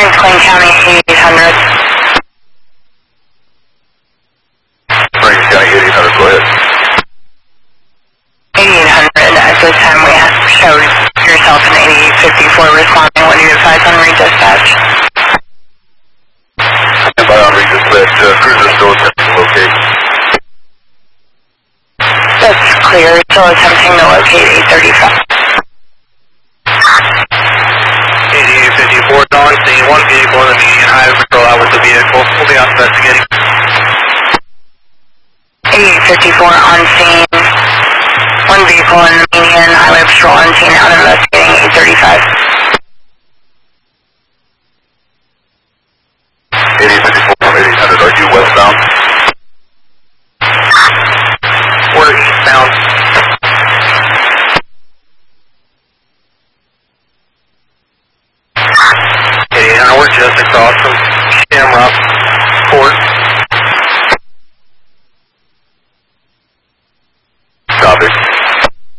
Franklin County, 8800. Franklin County, 8800, go ahead. 8800, at this time we have showed yourself in 8854 responding. What do you advise on redispatch? By on redispatch, cruiser still attempting to locate. That's clear, still attempting to locate 835. 8854 Dawn, seeing one vehicle in the median highway patrol out with the vehicle. We'll be out investigating. 8854 on scene. One vehicle in the median highway patrol on scene out investigating 835. 8854 from 8800, are you westbound? We're eastbound. 8800, we're just across from